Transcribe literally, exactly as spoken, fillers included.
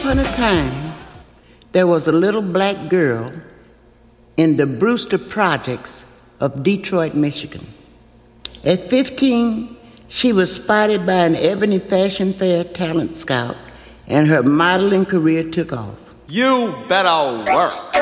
upon a time, there was a little black girl in the Brewster Projects of Detroit, Michigan. At fifteen, she was spotted by an Ebony Fashion Fair talent scout, and her modeling career took off. You better work.